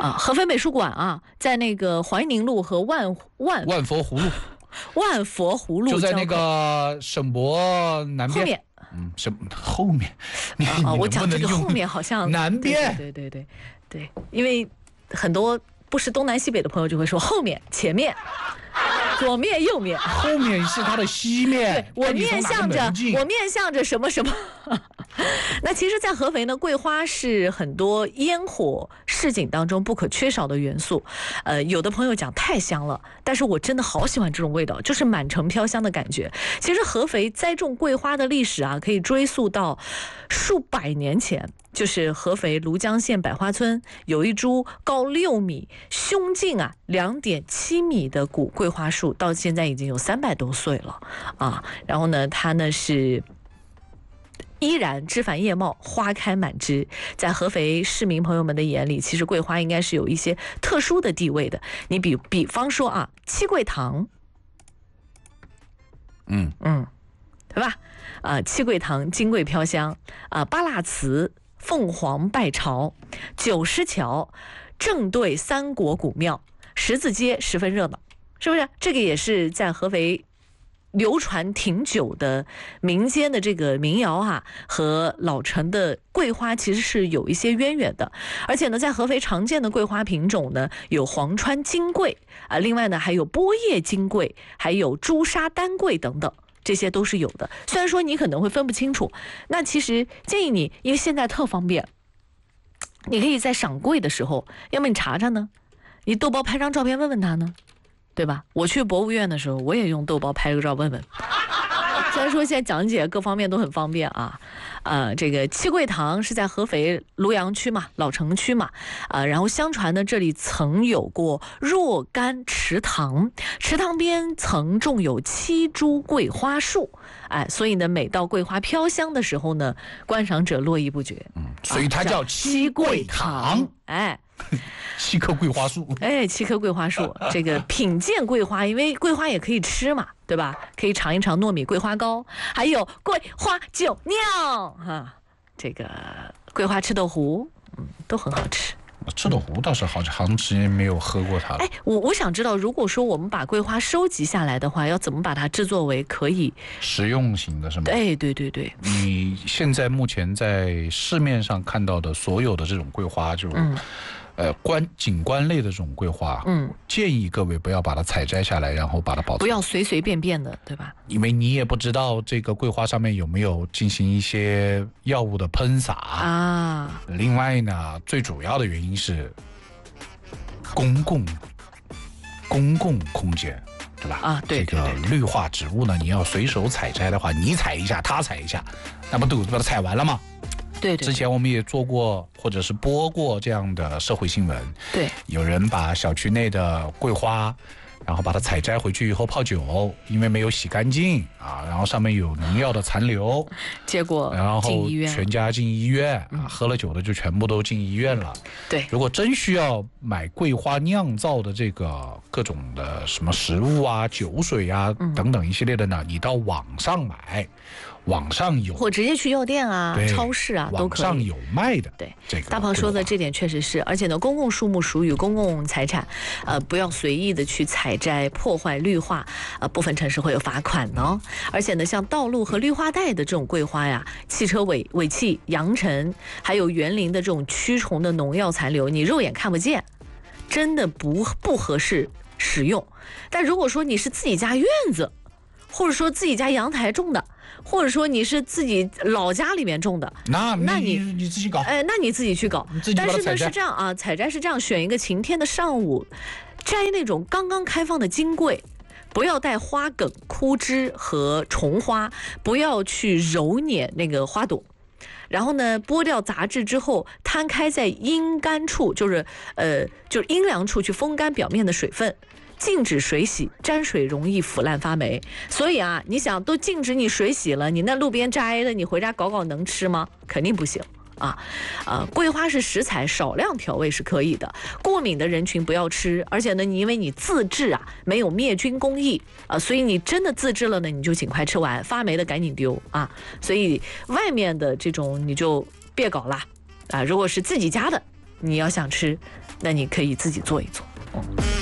合肥美术馆啊，在那个怀宁路和万佛葫芦。 万佛葫芦就在那个省博南边后面。 后面？ 我讲这个后面好像南边。 对，因为很多不是东南西北的朋友就会说后面、前面、左面、右面， 后面是它的西面。 我面向着什么什么。那其实，在合肥呢，桂花是很多烟火市井当中不可缺少的元素。有的朋友讲太香了，但是我真的好喜欢这种味道，就是满城飘香的感觉。其实合肥栽种桂花的历史啊，可以追溯到数百年前。就是合肥庐江县百花村有一株高6米、胸径2.7米的古桂花树，到现在已经有300多岁了啊。然后呢，它呢是依然枝繁叶茂，花开满枝。在合肥市民朋友们的眼里，其实桂花应该是有一些特殊的地位的。你比方说啊，七桂堂，对吧？七桂堂金桂飘香八腊祠、凤凰拜朝、九狮桥正对三国古庙，十字街十分热闹，是不是？这个也是在合肥流传挺久的民间的这个民谣和老城的桂花其实是有一些渊源的。而且呢，在合肥常见的桂花品种呢，有黄川金桂另外呢还有波叶金桂，还有朱砂丹桂等等。这些都是有的，虽然说你可能会分不清楚，那其实建议你，因为现在特方便，你可以在赏桂的时候，要么你查查呢，你豆包拍张照片问问他呢，对吧？我去博物院的时候，我也用豆包拍个照问问。虽然说现在讲解各方面都很方便这个七桂堂是在合肥庐阳区嘛，老城区嘛，然后相传呢，这里曾有过若干池塘，池塘边曾种有7株桂花树，所以呢，每到桂花飘香的时候呢，观赏者络绎不绝， 所以它叫七桂堂，7棵桂花树 ，7棵桂花树，这个品鉴桂花，因为桂花也可以吃嘛，对吧？可以尝一尝糯米桂花糕，还有桂花酒酿这个桂花赤豆糊，都很好吃。 赤豆糊倒是好长时间没有喝过它了。 我想知道，如果说我们把桂花收集下来的话，要怎么把它制作为可以食用型的，是吗？ 对。 你现在目前在市面上看到的所有的这种桂花，就景观类的这种桂花，建议各位不要把它采摘下来，然后把它保存， 不要随随便便的，对吧？ 因为你也不知道这个桂花上面有没有进行一些药物的喷洒另外呢，最主要的原因是公共空间，对吧？ 对。 这个绿化植物呢，你要随手采摘的话，你采一下，他采一下，那不都把它采完了吗？ 对。 之前我们也做过或者是播过这样的社会新闻， 对， 有人把小区内的桂花，然后把它采摘回去以后泡酒，因为没有洗干净然后上面有农药的残留， 结果然后全家进医院喝了酒的就全部都进医院了。 对， 如果真需要买桂花酿造的这个各种的什么食物酒水等等一系列的呢，你到网上买。网上有， 或直接去药店超市都可以， 网上有卖的。 对， 这个大鹏说的这点确实是，而且呢，公共树木属于公共财产，不要随意的去采摘、破坏绿化，部分城市会有罚款呢。而且呢，像道路和绿化带的这种桂花汽车尾气、扬尘，还有园林的这种驱虫的农药残留，你肉眼看不见，真的不合适使用。但如果说你是自己家院子，或者说自己家阳台种的，或者说你是自己老家里面种的， 那你自己搞， 那你自己去搞。但是呢是这样采摘是这样，选一个晴天的上午，摘那种刚刚开放的金桂，不要带花梗、枯枝和虫花，不要去揉捻那个花朵。然后呢，剥掉杂质之后，摊开在阴干处，就是阴凉处去风干表面的水分。禁止水洗，沾水容易腐烂发霉。所以你想都禁止你水洗了，你那路边摘的，你回家搞能吃吗？肯定不行桂花是食材，少量调味是可以的。过敏的人群不要吃，而且呢，因为你自制没有灭菌工艺所以你真的自制了呢，你就尽快吃完，发霉的赶紧丢所以外面的这种你就别搞了如果是自己家的，你要想吃， 那你可以自己做一做。